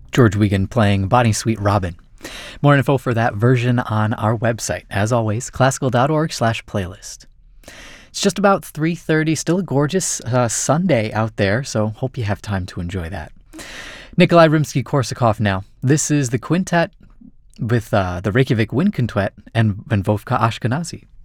George Wiegand playing Bonnie Sweet Robin. More info for that version on our website. As always, classical.org/playlist. It's just about 3:30, still a gorgeous Sunday out there, so hope you have time to enjoy that. Nikolai Rimsky-Korsakov now. This is the quintet with the Reykjavik Wind Quintet and Vovka Ashkenazi.